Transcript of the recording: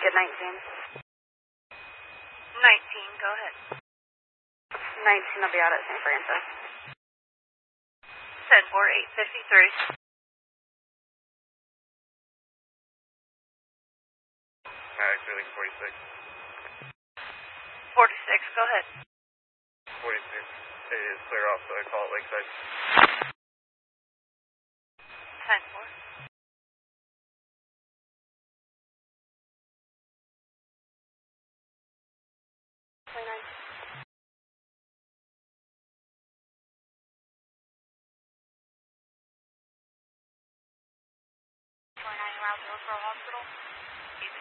at 19. 19, go ahead. 19 will be out at St. Francis. 10-4, 853. Actually, 46. 46, go ahead. 46 is clear off the call at Lakeside. 10-4. 29. 29 around Hillsborough Hospital.